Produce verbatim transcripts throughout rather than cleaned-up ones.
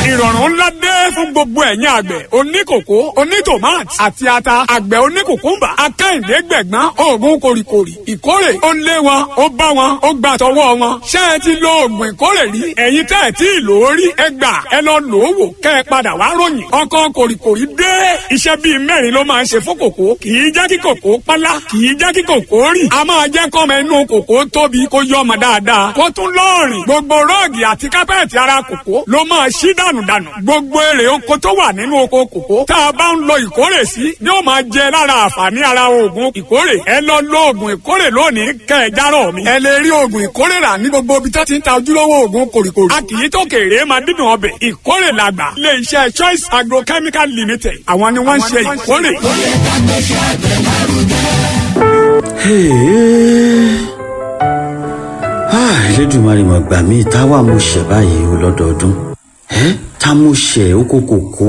ìrọ̀rùn ńlá dé fún gbogbo ẹ̀yin àgbẹ̀ oníkòkó onítòmátì àti ata àgbẹ̀ oníkòkúmbà akáìndé gbẹ̀gbọ́n oògùn kòrìkòrì ìkórè ó lé wọn ó bá wọn ó gbà tọwọ́ wọn ṣé ẹ ti lo oògùn ìkórè rí ẹ̀yin tẹ́ ẹ tí ì lò ó rí ẹ gbà ẹ lọ lò ó wò kẹ́ ẹ padà wá ròyìn ọkàn kòrìkòrì dé iṣẹ́ bíi mẹ́rin ló máa ń ṣe fún kòkó kì í jẹ́ kí kòkó pálá kì í jẹ́ kí kòkó rì a máa jẹ́ kọ́mọ inú kòkó tóbi kó yọ ọmọ dáadáa kó tún lọ́ọ̀rìn gbogbo rọ́ọ̀gì àti kápẹ́ẹ̀tì ara kòkó ló máa ṣí dànù dànù gbogbo èrè oko tó wà nínú oko kòkó tá a bá ń lo ìkórè sí ni ó máa jẹ lára àǹfààní ara oògùn ìkórè ẹ lọ lo oògùn ìkórè lónìí kẹ́ ẹ járọ̀ mi ẹ lè rí oògùn ìkórè rà ní gbogbo ibi tó ti ń ta ojúlówó oògùn kòrìkòrì a kì í tó kéré máa dídùn ọbẹ̀ ìkórè làgbà ilé iṣẹ́ Choice Agrochemical Limited àwọn ni wọ́n ń ṣe ìkórè. Elédùmarè mà gbà mí táwa mo ṣẹ̀ báyìí o lọ́dọọdún tá mo ṣẹ̀ oko kòkó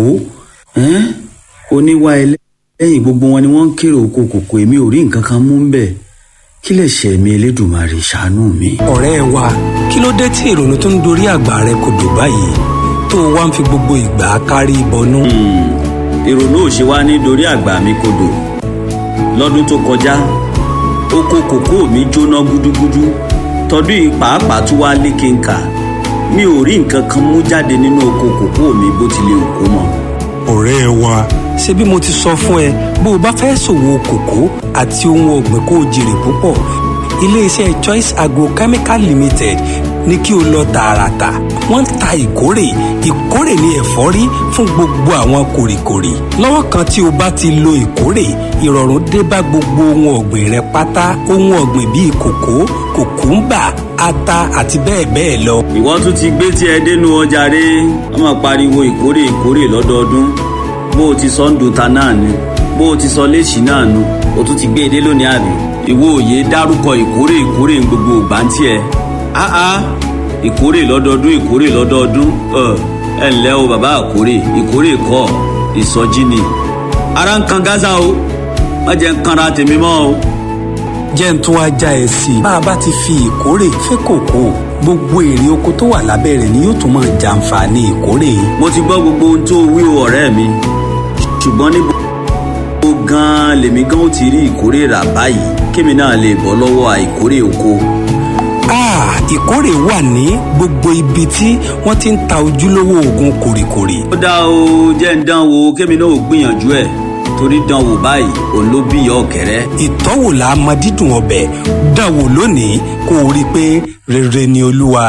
oníwà ẹlẹ́yìn gbogbo wọn ni wọ́n ń kéré oko kòkó èmi ò rí nǹkan kan mú ń bẹ̀ kí lè ṣe mi Elédùmarè ṣàánú mi. ọ̀rẹ́ wa kí ló dé tí ìrònú tó ń dorí àgbà rẹ kò dùn báyìí tó o wá ń fi gbogbo ìgbà kárí ìbọnú. ìrònú ò ṣe wá ní dorí àgbà mi kodò lọ́dún tó kọjá oko kòkó mi jóná gúdúgúdú tọdún yìí pàápàá tún wá lékè ńkà mi ò rí nǹkan kan mú jáde nínú oko kòkó mi bó tilẹ̀ òkú mọ́. ọ̀rẹ́ wa ṣé bí mo ti sọ fún ẹ bó o bá fẹ́ ṣòwò kòkó àti ohun ọ̀gbìn kó o jèrè púpọ̀ iléeṣẹ́ Choice Agrochemical Limited ní kí o lọ tààràtà wọ́n ń ta ìkórè ìkórè ní ẹ̀fọ́rí fún gbogbo àwọn kòrìkòrì lọ́wọ́ kan tí o bá ti lo ìkórè ìrọ̀rùn dé bá gbogbo ohun ọ̀gbìn rẹ pátá ohun ọ̀gbìn bíi kòkó kòkúńbà ata àti bẹ́ẹ̀ bẹ́ẹ̀ lọ. ìwọ tún ti gbé tí ẹ dénú ọjà rẹ wọn máa pariwo ìkórè ìkórè lọ́dọọdún bó o ti sọ ń dùn ta náà ni bó o ti sọ léṣì náà nu o tún ti gbé e dé lónìí àbí ìwọ òye dárúkọ ìkórè ìkórè ń gbogbo ògbà ń tiẹ̀ áá ìkórè lọ́dọọdún ìkórè lọ́dọọdún ẹ ǹlẹ́ o bàbá àkórè ìkórè kọ́ ìsọjí ni ara ń kan Gaza o má jẹ́ ń kanra tèmi mọ́ o. jẹ́ ń tún wá já ẹ sí i bá a bá ti fi ìkórè fẹ́ kòkó gbogbo èrè oko tó wà lábẹ́ rẹ̀ ni yóò tún máa jàǹfààní ìkórè. mo ti gbọ́ gbogbo ohun tó wí o ọ̀rẹ́ mi ṣùgbọ́n níbo gan-an lèmi gan ó ti rí ìkórè rà báyìí kémi náà lè bọ́ lọ́wọ́ àìkórè oko. Ah, ìkórè wà ní gbogbo ibi tí wọ́n ti ń ta ojúlówó oògùn kòrìkòrì. ó dá o jẹ́ ń dán wo kémi náà ò gbìyànjú ẹ̀ torí dán wò báyìí òun ló bí ìyá ọ̀kẹ́rẹ́. ìtọ́wò la mọ dídùn ọbẹ̀ dán wò lónìí kó o rí i pé rere ni Olúwa.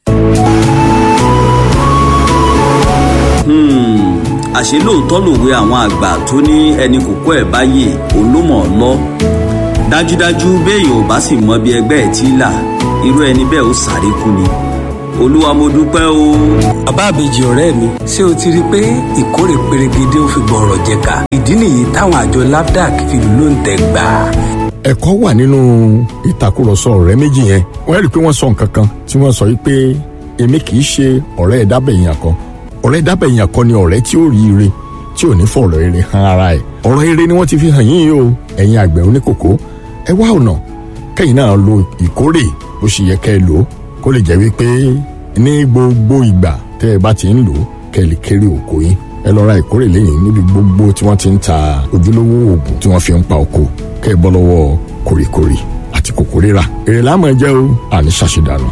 àṣé lóòótọ́ lòwe àwọn àgbà tó ní ẹni kòkó ẹ̀ báyìí òun ló mọ̀ ọ́ lọ dájúdájú béèyàn ò bá sì mọ bí ẹgbẹ́ ẹ̀ tí là irú ẹni bẹ́ẹ̀ ó sáré kú ni. Olúwa mo dúpẹ́ o. bàbá àbèjì ọ̀rẹ́ mi ṣé o ti rí i pé ìkórè perégedé ó fi gbọ̀rọ̀ jẹ̀ka ìdí nìyí táwọn àjọ NAFDAC fi ló ń tẹ̀ gbà. ẹ̀kọ́ wà nínú ìtàkùrọ̀sọ ọ̀rẹ́ méjì yẹn wọ́n rí i pé wọ́n sọ nǹkan kan tí wọ́n sọ wípé èmi kì í ṣe ọ̀rẹ́ ẹ̀dábẹ̀yìn kan ọ̀rẹ́ ẹ̀dábẹ̀yìn kan ni ọ̀rẹ́ tí ó rí ire tí ò ní fọ̀rọ̀ ire hàn ara ẹ̀ ọ̀rọ̀ ire ni wọ́n ti fi hàn yín o ẹ̀yin àgbẹ̀ oníkòkó ẹ wá ọ̀nà kẹ́yìn náà lo ìkórè bó ṣe yẹ kẹ́ ẹ lò kó lè jẹ́ wípé ní gbogbo ìgbà tẹ́ ẹ bá ti ń lò kẹ́ ẹ lè kéré oko yín ẹ lọ ra ìkórè lẹ́yìn níbi gbogbo tí wọ́n ti ń ta ojúlówó oògùn tí wọ́n fi ń pa oko kẹ́ ẹ bọ́ lọ́wọ́ kòrìkòrì àti kòkó rírà èrè láàmú ẹ jẹ́ o àní ṣàṣedànù.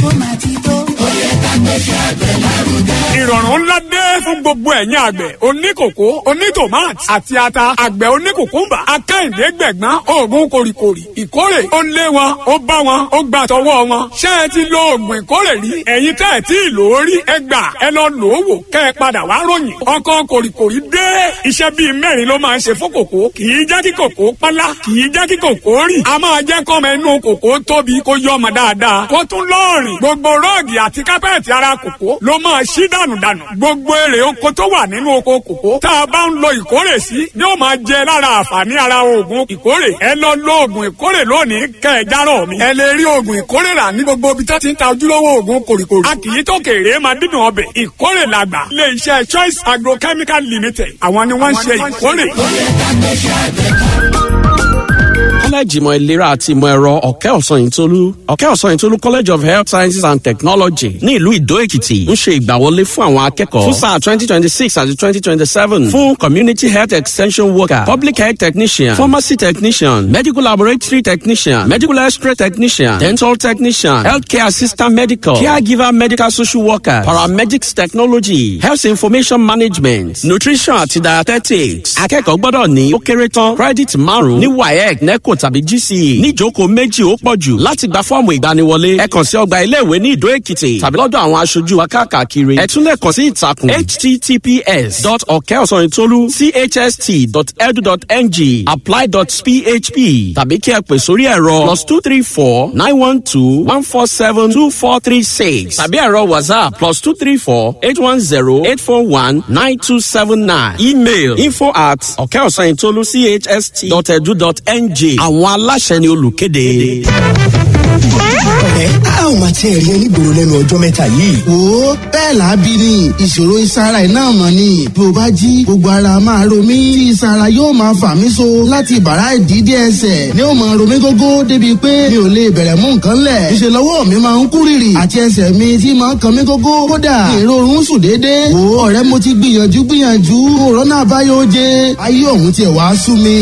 ìrọ̀rùn ńlá dé fún gbogbo ẹ̀yin àgbẹ̀ oníkòkó onítòmátì àti ata àgbẹ̀ oníkòkúmbà akáìndé gbẹ̀gbọ́n oògùn kòrìkòrì ìkórè ó lé wọn ó bá wọn ó gbà tọwọ́ wọn ṣé ẹ ti lo oògùn ìkórè rí ẹ̀yin tẹ́ ẹ tí ì lò ó rí ẹ gbà ẹ lọ lò ó wò kẹ́ ẹ padà wá ròyìn ọkàn kòrìkòrì dé iṣẹ́ bíi mẹ́rin ló máa ń ṣe fún kòkó kì í jẹ́ kí kòkó pálá kì í jẹ́ kí kòkó rì a máa jẹ́ kọ́mọ inú kòkó tóbi kó yọ ọmọ dáadáa kó tún lọ́ọ̀rìn gbogbo rọ́ọ̀gì àti kápẹ́ẹ̀tì ara kòkó ló máa ṣí dànù dànù gbogbo èrè oko tó wà nínú oko kòkó tá a bá ń lo ìkórè sí ni ó máa jẹ lára àǹfààní ara oògùn ìkórè ẹ lọ lo oògùn ìkórè lónìí kẹ́ ẹ járọ̀ mi ẹ lè rí oògùn ìkórè rà ní gbogbo ibi tó ti ń ta ojúlówó oògùn kòrìkòrì a kì í tó kéré máa dídùn ọbẹ̀ ìkórè làgbà ilé iṣẹ́ Choice Agrochemical Limited àwọn ni wọ́n ń ṣe ìkórè. kọ́lẹ́ẹ̀jì ìmọ̀ ìlera àti ìmọ̀ ẹ̀rọ ọ̀kẹ́ ọ̀sanyìntolú ọ̀kẹ́ ọ̀sanyìntolú college of health sciences and technology ní ìlú ìdó èkìtì ń ṣe ìgbàwọlé fún àwọn akẹ́kọ̀ọ́ fún sáà twenty twenty six àti twenty twenty seven fún community health extension worker public health technician pharmacy technician medical laboratory technician medical x-ray technician dental technician healthcare assistant medical caregiver medical social worker paramedics technology health information management nutrition àti dietetics akẹ́kọ̀ọ́ gbọ́dọ̀ ní ó kéré tán credit márùn-ún ní waec neco tàbí G C E níjókòó méjì ó pọ̀ jù láti gba fọ́ọ̀mù ìgbaniwọlé ẹ kàn sí ọgbà iléèwé ní ìdó èkìtì tàbí lọ́dọ̀ àwọn aṣojú wa káàkiri ẹ tún lè kàn sí ìtàkùn https dot okeosanyintolu chst dot edu dot ng apply dot php tàbí kí ẹ pè sórí ẹ̀rọ plus two three four nine one two one four seven two four three six tàbí ẹ̀rọ whatsapp plus two three four eight one zero eight four one nine two seven nine email info at okeosanyintolu chst dot edu dot ng àwọn aláṣẹ ni olùkéde. ẹ a ò máa tiẹ̀ rí ẹni gbòòrò lẹ́nu ọjọ́ mẹ́ta yìí. wo bẹ́ẹ̀ lábí ni ìṣòro ìsara ẹ̀ náà mọ̀ ni bí o bá jí gbogbo ara máa ro mí tí ìsara yóò máa fà mí so láti bàrá ìdídé ẹsẹ̀ ni ó máa ro mí gógó débi pé mi ò lè bẹ̀rẹ̀ mú nǹkan lẹ̀ ìṣe lọ́wọ́ mi máa ń kú rìrì àti ẹsẹ̀ mi tí máa ń kan mí gógó kódà ìrorun sùn déédéé. wo ọ̀rẹ́ mo ti gbìyànjú gbìyànjú òrónà àbáyọ jẹ ayé òun tiẹ̀ wá sú mi.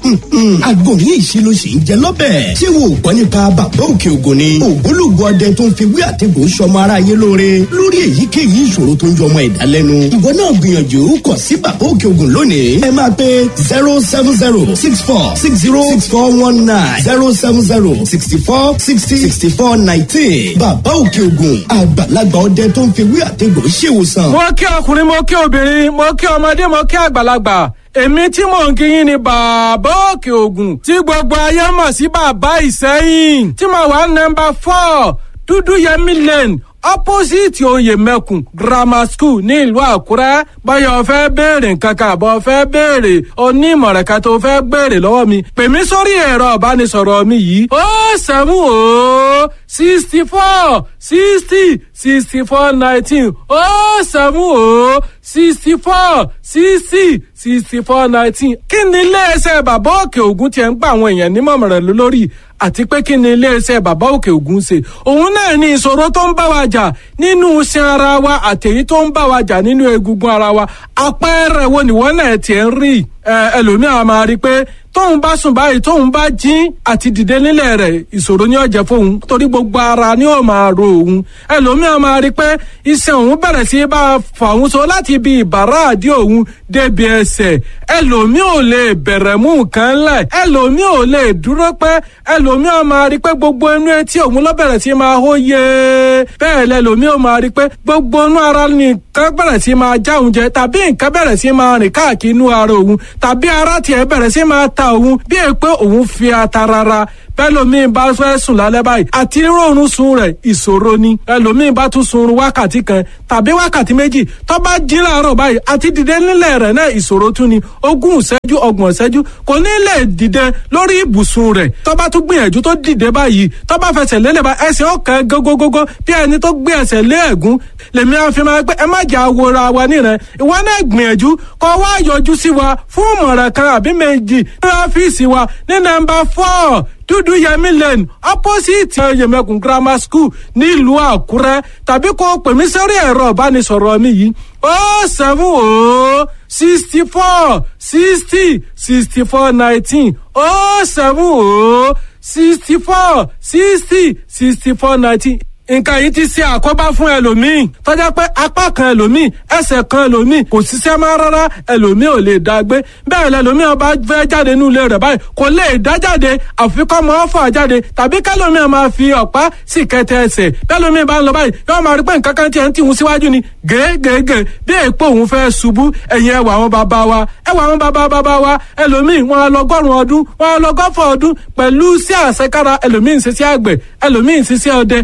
àgbòrí ìṣirò sì ń jẹ lọ́bẹ̀ tí wò gbọ́ nípa bàbá òkè ògùn ni ògbólógbò ọdẹ tó ń fi wí àtẹ̀gùn sọmọ ara yé lóore lórí èyíkéyìí ìṣòro tó ń jọmọ ẹ̀dá lẹ́nu. ìwọ náà gbìyànjú kàn sí bàbá òkè ògùn lónìí. ẹ máa pe zero seven zero six four six zero six four one nine zero seven zero sixty four sixty sixty four nineteen. bàbá òkè ògùn àgbàlagbà ọdẹ tó ń fi wí àtẹ̀gùn ṣèwòsàn. mo kí ọkùnrin mo kí obìnrin mo kí ọmọdé mo kí àgbàlagbà èmi tí mò ń kí yín ni bàbá òkè ògùn tí gbogbo ayé mọ̀ sí bàbá ìsẹ́yìn tí mo wà nọ́mbà four dúdú yẹmí lane opposite oyè mẹ́kùn grammar school ní ìlú àkúrẹ́ báyọ̀ fẹ́ béèrè nǹkan kan àbọ̀ fẹ́ béèrè onímọ̀ràn kan tó fẹ́ béèrè lọ́wọ́ mi pè mí sórí ẹ̀rọ ìbánisọ̀rọ̀ mi yìí ó sẹ́mu ó sixty four sixty sixty four nineteen ó sẹ́mu ó sixty four sixty sixty four nineteen kí ni iléeṣẹ́ bàbá òkè ògùn tiẹ̀ ń gba àwọn èèyàn nímọ̀ràn lórí àti pé kí ni iléeṣẹ́ bàbá òkè ògùn ṣe òun náà ní ìṣòro tó ń bá wa jà nínú iṣan ara wa àtẹ̀yí tó ń bá wa jà nínú egungun ara wa àpẹẹrẹ wo nìwọ náà tiẹ̀ ń rí ẹlòmíràn máa rí i pé tóun bá sùn báyìí tóun bá jí àti dìde nílẹ̀ rẹ̀ ìṣòro ni ó jẹ́ fóun torí gbogbo ara ni ó máa ro òun ẹlòmíràn máa rí i pé iṣan òun bẹ̀rẹ̀ sí bá fà òun so láti ibi ìbàrá àdí òun débi ẹsẹ̀ ẹlòmíràn ò lè bẹ̀rẹ̀ mú nǹkan lẹ̀ ẹlòmíràn ò lè dúró pẹ́ ẹlòmíràn máa rí i pé gbogbo inú etí òun ló bẹ̀rẹ̀ sí máa hó yé bẹ́ẹ̀ lẹ́lòmíràn máa rí i pé gbogbo inú ara nìkan bẹ̀rẹ̀ sí máa já òun jẹ tàbí nǹkan bẹ̀rẹ̀ sí máa rìn káàkiri inú ara òun tàbí ara tiẹ̀ bẹ̀rẹ̀ sí máa ta òun bí è pé òun fi ata rárá bẹ́lòmíì bá fẹ́ sùn lálẹ́ báyìí àti rọrùn sun rẹ̀ ìṣòro ni ẹlòmíì bá tún sun wákàtí kan tàbí wákàtí méjì tó bá jí láàárọ̀ báyìí àti dìde nílẹ̀ rẹ̀ náà ìṣòro tún ni ogún ìṣẹ́jú ọgbọ̀n ìṣẹ́jú kò ní lè dìde lórí ibùsùn rẹ̀ tó bá tún gbìyànjú tó dìde báyìí tó bá fẹsẹ̀ lélẹ̀ bá ẹsẹ̀ ọ̀kan gógógógó bí ẹni tó gbé ẹsẹ̀ lé ẹ̀gún lèmi á fi máa pé ẹ má jà wòra wa níran ìwọ náà gbìyànjú kó wá yọjú sí wa fún ìmọ̀ràn kan àbí méjì ní ọ́fíìsì wa ní nọ́mbà four dúdú yẹmí lane opposite yẹmẹkùn grammar school nílùú àkúrẹ́ tàbí kó pè mí sórí ẹ̀rọ ìbánisọ̀rọ̀ mi yìí ó seven ó sixty four sixty sixty four nineteen ó seven ó sixty four sixty sixty four nineteen nǹkan yìí ti ṣe àkóbá fún ẹlòmíì tọ́jà pé apá kan ẹlòmíì ẹsẹ̀ kan ẹlòmíì kò ṣiṣẹ́ máa rárá ẹlòmíì ò lè dá gbé bẹ́ẹ̀ lẹlòmíì ọba fẹ́ jáde nínú ilé rẹ̀ báyìí kò lè dá jáde àfi kọ́ mọ́ fà jáde tàbí kẹlòmíì máa fi ọ̀pá sì kẹtẹ ẹsẹ̀ bẹ́ẹ̀lòmíì bá ń lọ báyìí yóò máa rí pé nǹkan kan tiẹ̀ ń tìhun síwájú ni gègègè bí èèpo òun fẹ́ ṣubú ẹ̀yìn ẹwà àwọn bàbá wa ẹwà àwọn bàbá bàbá wa ẹlòmíì wọn á lọgọ́rùn ọdún wọn á lọgọ́fọ̀ ọdún pẹ̀lú sí àṣekára ẹlòmíì ń ṣiṣẹ́ àgbẹ̀ ẹlòmíì ń ṣiṣẹ́ ọdẹ bẹ́ẹ̀ sì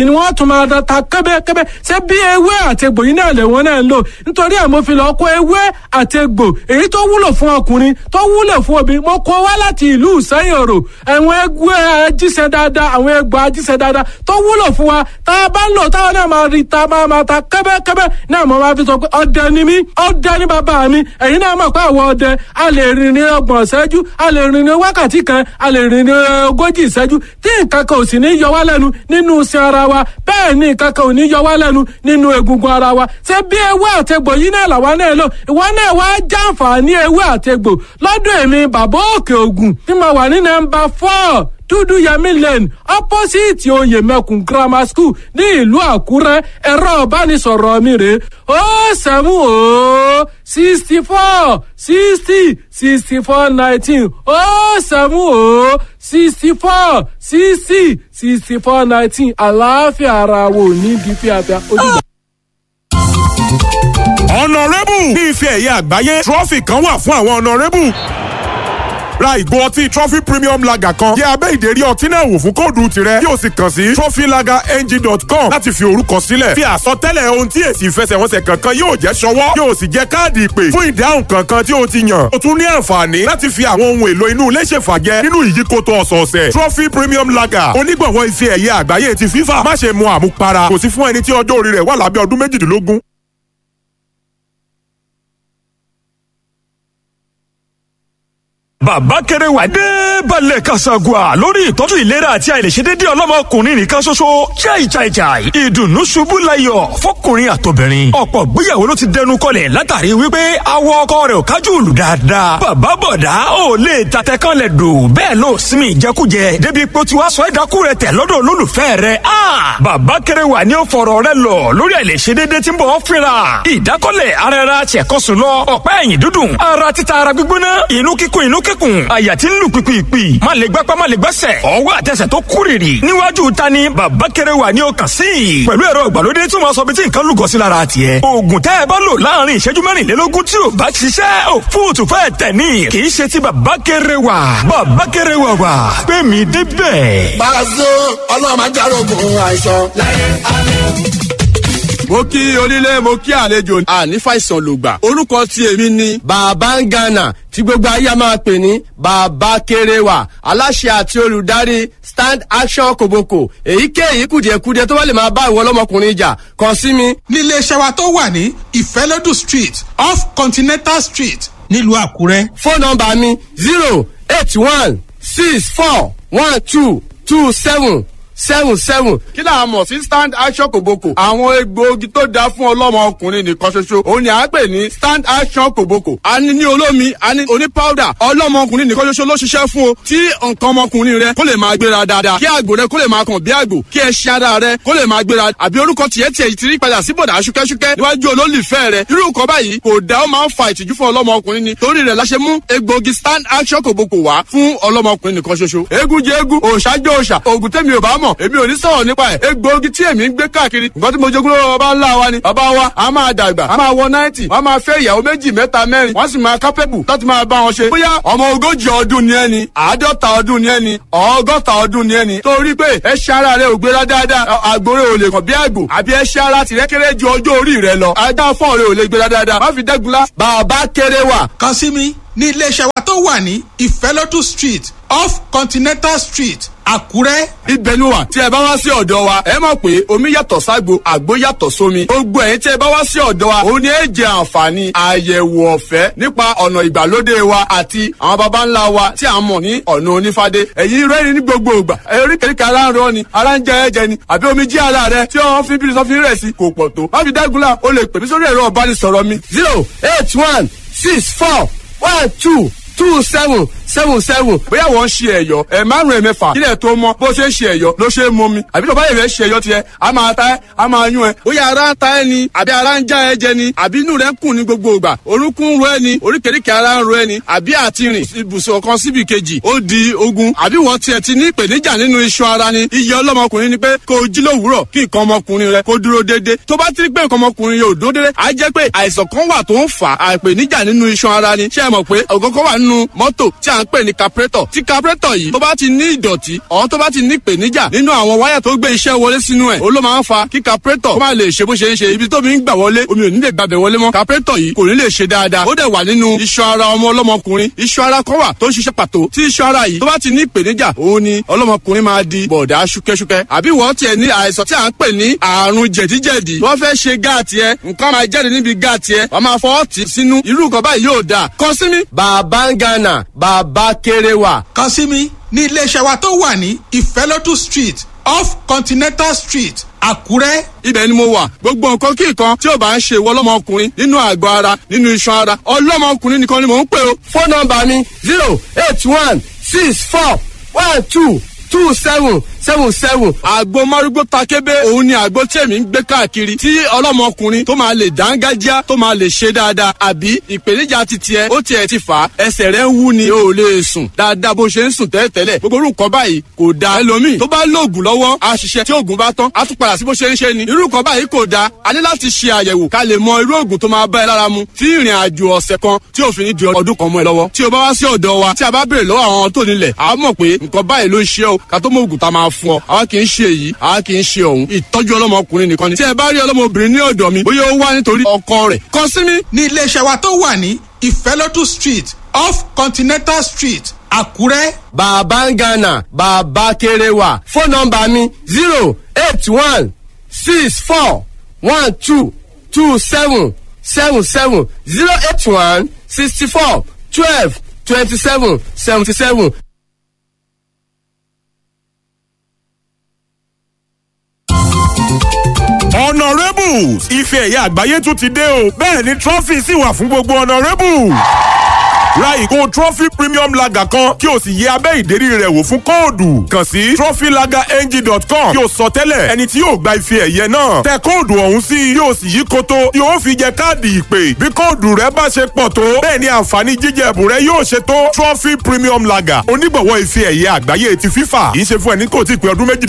ni wọ́n tún máa da ta kẹ́bẹ́kẹ́bẹ́ ṣé bí ewé àtegbò yìí náà lè wọ́n náà ń lò nítorí ẹ̀ mo fi lọ kó ewé àtegbò èyí tó wúlò fún ọkùnrin tó wúlò fún obìnrin mo kó wá láti ìlú ìsẹ́yìn òrò àwọn ẹgbẹ́ ajíṣẹ́ dáadáa àwọn ẹgbẹ́ ajíṣẹ́ dáadáa tó wúlò fún wa tá a bá ń lò táwọn náà máa rí ta máa máa ta kẹ́bẹ́kẹ́bẹ́ náà mo máa fi sọ pé ọdẹ ni mí ọdẹ ni bàbá mi ẹ̀yin náà mọ̀ pé àwọn ọdẹ a lè rìn ní ọgbọ̀n ìṣẹ́jú a lè rìn ní wákàtí kan a lè rìn ní ogójì ìṣẹ́jú tí nǹkan kan ò sì ní yọ wá lẹ́nu nínú iṣan ara wa bẹ́ẹ̀ ni nǹkan kan ò ní yọ wá lẹ́nu nínú egungun ara wa ṣé bí ewé àtegbò yìí náà làwa náà lò ìwọ náà wá jàǹfààní ewé àtegbò lọ́dọ̀ èmi bàbá òkè ògùn tí mo wà ní nọ́mbà four dúdú yẹmí lane opposite oyè mẹkùn grammar school ní ìlú àkúrẹ́ ẹ̀rọ ìbánisọ̀rọ̀ mi rè ó sẹ́mu ó sixty four sixty sixty four nineteen ó sẹ́mu ó sixty four sixty sixty four nineteen àlàáfíà ara wo ní di fíafíà ojúbọ. ọ̀nàrẹ́bù ní ife ẹ̀yẹ àgbáyé trọ́fì kan wà fún àwọn ọ̀nàrẹ́bù ra ìgò ọtí trophy premium lager kan yẹ abẹ́ ìdérí ọtí náà wò fún kóòdù tirẹ̀ yóò sì kàn sí trophy lager n g dot com láti fi orúkọ sílẹ̀ fi àsọtẹ́lẹ̀ ohun tí èsì ìfẹsẹ̀wọnsẹ̀ kankan yóò jẹ́ ṣọwọ́ yóò sì jẹ́ káàdì ìpè fún ìdáhùn kankan tí o ti yàn o tún ní àǹfààní láti fi àwọn ohun èlò inú ilé ṣèfàjẹ nínú ìyíkoto ọ̀sọ̀ọ̀sẹ̀ trophy premium lager onígbọ̀wọ́ ife ẹ̀yẹ àgbáyé ti FIFA má ṣe mu àmupara kò sí fún ẹni tí ọjọ́ orí rẹ̀ wà lábẹ́ ọdún méjìdínlógún. bàbá kéré wà dé balẹ̀ kasagua lórí ìtọ́jú ìlera àti àìlèṣedéédé ọlọ́mọkùnrin nìkan ṣoṣo jaijaijai ìdùnnú ṣubú layọ̀ fọkùnrin àtobìnrin ọ̀pọ̀ gbéyàwó ló ti dẹnu kọlẹ̀ látàrí wípé awọ ọkọ rẹ̀ ò kájú òlù dáadáa bàbá bọ̀dá ò lè tatẹ kan lẹ̀ dò bẹ́ẹ̀ ló sinmi ìjẹkújẹ débi pé ó ti wá sọ ẹ̀dákú rẹ̀ tẹ̀ lọ́dọ̀ olólùfẹ́ rẹ̀ a bàbá kéré wà ní ó fọ̀rọ̀ rẹ̀ lọ lórí àìlèṣedéédé tí ń bọ̀ fínra ìdákọ́lẹ̀ ara ẹra ṣẹ̀kọ́sùn lọ ọ̀pá ẹ̀yìn dúdùn ara títa ara gbígbóná inú kíkún inú kíkún àyà tí ń lù pìpìpì má lè gbápá má lè gbẹ́sẹ̀ ọwọ́ àtẹsẹ̀ tó kúrìrì níwájú ta ni bàbá kéré wà ní ọkàn sí i pẹ̀lú ẹ̀rọ ìgbàlódé tí wọ́n sọ bí tí nǹkan lúgọ sí lára tiẹ̀ oògùn tẹ́ ẹ bá lò láàrin ìṣẹ́jú mẹ́rìnlélógún tí ò bá ṣiṣẹ́ ò fóòtù fẹ́ tẹ̀ ní kì í ṣe ti bàbá kéré wà bàbá kéré wà wà pé mi débẹ̀. Pàṣẹ ọlọ́run máa járógun àìsàn láyé àlẹ́ mo kí onílé mo kí àlejò àní fàìsàn lògbà orúkọ tí èmi ni bàbá ń gànà tí gbogbo ayé máa pè ní bàbá kéréwà aláṣẹ àti olùdarí stand action kòbókò èyíkéyìí kùdìẹ̀kudiẹ tó bá lè máa bá ìwọ ọlọ́mọkùnrin jà kàn sí mi. nílé iṣẹ́ wa tó wà ní ìfẹ́lódù street off continental street nílùú àkúrẹ́. fóònù nọ́mbà mi zero eight one six four one two two seven seven seven. kí là á mọ̀ sí stand action kòbókò. àwọn egbòogi tó dáa fún ọlọ́mọ ọkùnrin nìkan ṣoṣo. òun ni à ń pè ní stand action kòbókò. a ní ní olómi a ní oní powder. ọlọ́mọ ọkùnrin nìkan ṣoṣo ló ṣiṣẹ́ fún o. tí nǹkan ọmọkùnrin rẹ kó lè máa gbéra dáadáa. kí àgbò rẹ kó lè máa kàn bí àgbò. kí ẹṣin ara rẹ kó lè máa gbéra. àbí orúkọ tiẹ̀ tiẹ̀ ti rí padà sí bọ̀dà ṣúkẹ́ṣúkẹ́ níwájú olólùfẹ́ rẹ. irú nǹkan báyìí kò dá ó máa ń fa ìtìjú fún ọlọ́mọ ọkùnrin ni. torí rẹ̀ la ṣe mú egbòogi stand action kòbókò wá fún ọlọ́mọ ọkùnrin nìkan ṣoṣo. eégún jẹ eégún òòṣà jẹ òòṣà òògùn tẹ́mi ò bá mọ̀ èmi ò ní sọ̀rọ̀ nípa ẹ̀ egbòogi tí èmi ń gbé káàkiri nǹkan tí mo jogún lọ́wọ́ bàbá ńlá wa ni bàbá wa a máa dàgbà a máa wọ náìtì wọ́n máa fẹ́ ìyàwó méjì mẹ́ta mẹ́rin wọ́n sì máa kápẹ́bù láti máa bá wọn ṣe bóyá ọmọ ogójì ọdún ni ẹni àádọ́ta ọdún ni ẹni ọgọ́ta ọdún ni ẹni torí pé ẹṣin ara rẹ ò gbéra dáadáa àgbòrè ò lè kàn bí àgbò àbí ẹṣin ara tìrẹ kéré ju ọjọ́ orí rẹ lọ ajá fọ́ọ̀ rẹ ò lè gbéra dáadáa má fi dẹ́gunlá bàbá kéré wà. kàn sí mi ní iléeṣẹ́ wa tó wà ní ìfẹ́lódù street off continental street àkúrẹ́. ibẹ̀ ni wà tí ẹ bá wá sí ọ̀dọ̀ wa ẹ mọ̀ pé omi yàtọ̀ ságbo àgbo yàtọ̀ sómi gbogbo ẹ̀yin tí ẹ bá wá sí ọ̀dọ̀ wa òun ni ẹ jẹ àǹfààní àyẹ̀wò ọ̀fẹ́ nípa ọ̀nà ìgbàlódé wa àti àwọn baba ńlá wa tí a mọ̀ ní ọ̀nà onífádé ẹ̀yin rẹ́rìn ní gbogbo ìgbà oríkèéríkèé ara ń rọ ni ara ń jẹ ẹ̀jẹ̀ ni àbí omi jí ara rẹ tí wọ́n fi bí sọ́fin rẹ̀ sí kò pọ̀ tó má fi dágunlá o lè pè mí sórí ẹ̀rọ ìbánisọ̀rọ̀ mi zero eight one six four one two two seven seven seven. bóyá wọ́n ń ṣe ẹ̀yọ́ ẹ̀ márùn-ún ẹ̀ mẹ́fà kílẹ̀ tó mọ́ bó ṣe ń ṣe ẹ̀yọ́ ló ṣe é mọ́ mi àbí tó bá yẹ fẹ́ ṣe ẹ̀yọ́ tiẹ̀ a máa ta ẹ́ a máa yún ẹ. bóyá ara ń ta ẹ ni àbí ara ń já ẹ jẹ ni àbí inú rẹ ń kùn ní gbogbo ìgbà orúnkún ń ro ẹ ni oríkèéríkèé ara ń ro ẹ ni àbí àti rìn ibùsùn kan síbi kejì ó di ogun àbí wọ́n tiẹ̀ ti ní ìpèníjà nínú iṣan ara ni iye ọlọ́mọkùnrin ni pé kó o jí lówùúrọ̀ kí nǹkan ọmọkùnrin rẹ kó dúró déédé tó bá ti rí pé nǹkan ọmọkùnrin yóò dúró déédé á jẹ́ pé àìsàn kan wà tó ń fà á ìpèníjà nínú iṣan ara ni ṣé ẹ mọ̀ pé ọ̀gọ́gọ́ wà nínú mọ́tò tí à ń pè ní carburetor tí carburetor yìí tó bá ti ní ìdọ̀tí ọ̀ tó bá ti ní ìpèníjà nínú àwọn wáyà tó gbé iṣẹ́ wọlé sínú ẹ̀ ó ló máa ń fa kí carburetor kó má lè ṣe bó ṣe ń ṣe ibi tó mi ń gbà wọlé omi ò ní lè gbàbẹ̀ wọlé mọ́ carburetor yìí kò ní lè ṣe dáadáa ó dẹ̀ wà nínú iṣan ara ọmọ ọlọ́mọkùnrin iṣan ara kan wà tó ń ṣiṣẹ́ pàtó tí iṣan ara yìí tó bá ti ní ìpèníjà òun ni ọlọ́mọkùnrin máa di bọ̀dá ṣúkẹ́ṣúkẹ́ àbí wọ́n tiẹ̀ ní àìsàn tí à ń pè ní àrùn jẹ̀díjẹ̀dí wọ́n fẹ́ ṣe gáàtì ẹ nǹkan máa jáde níbi gáàtì ẹ wọ́n máa fọwọ́ tì sínú irú nǹkan báyìí yóò dáa kàn sí mi. bàbá ń gánà bàbá kéré wà. kàn sí mi ní iléeṣẹ́ wa tó wà ní ìfẹ́lódù street off continental street àkúrẹ́. ibẹ̀ ni mo wà gbogbo nǹkan kí nǹkan tí ò bá ń ṣe ìwọ ọlọ́mọkùnrin nínú àgọ́ ara nínú iṣan ara ọlọ́mọkùnrin nìkan ni mò ń pè o. fóònù nọ́mbà mi zero eight one six four one two two seven seven seven. àgbo márúgbó takébé òun ni àgbo tí èmi ń gbé káàkiri tí ọlọ́mọkùnrin tó máa lè dángájá tó máa lè ṣe dáadáa àbí ìpèníjà ti tiẹ̀ ó tiẹ̀ ti fà á ẹsẹ̀ rẹ̀ ń wú ni o ò lè sùn dáadáa bó ṣe ń sùn tẹ́lẹ̀tẹ́lẹ̀ gbogbo orú nǹkan báyìí kò da ẹlòmíì tó bá lóògùn lọ́wọ́ á ṣiṣẹ́ tí oògùn bá tán á tún padà sí bó ṣe ń ṣe ni irú nǹkan báyìí kò da a ní láti ṣe àyẹ̀wò ká lè mọ irú oògùn tó máa bá ẹ lára mu tí ìrìn àjò ọ̀sẹ̀ kan tí ò fi ní di ọdún kan mọ́ ẹ lọ́wọ́ tí o bá wá sí ọ̀dọ̀ wa tí a bá béèrè lọ́wọ́ àwọn tó nílẹ̀ a mọ̀ pé nǹkan báyìí ló ń ṣe o ká tó mọ oògùn tá a máa fún ọ àwa kì í ṣe èyí àwa kì í ṣe ọ̀hún ìtọ́jú ọlọ́mọkùnrin nìkan ni tí ẹ bá rí ọlọ́mọbìnrin ní ọ̀dọ̀ mi bóyá ó wá nítorí ọkọ rẹ̀ kàn sí mi. ní iléeṣẹ́ wa tó wà ní ìfẹ́lódù street off continental street àkúrẹ́. bàbá ń gánà bàbá kéré wà fóònù nọ́mbà mi zero eight one six four one two two seven seven seven zero eight one sixty four twelve twenty seven seventy seven. honourables ife ẹ̀yà àgbáyé tún ti dé o bẹ́ẹ̀ ni trophy sì wà fún gbogbo honourables ra ìgò trophy premium lager kan kí o sì yẹ abẹ́ ìdérí rẹ̀ wò fún kóòdù kàn sí trophy lager n g dot com kí o sọ tẹ́lẹ̀ ẹni tí yóò gba ife ẹ̀yẹ náà tẹ kóòdù ọ̀hún sí yóò sì yí koto yóò fi jẹ káàdì ìpè bí kóòdù rẹ bá ṣe pọ̀ tó bẹ́ẹ̀ ni àǹfààní jíjẹ ẹ̀bùn rẹ yóò ṣe tó trophy premium lager onígbọ̀wọ́ ife ẹ̀yẹ àgbáyé ti FIFA kì í ṣe fún ẹni kò tí ì pé ọdún méjì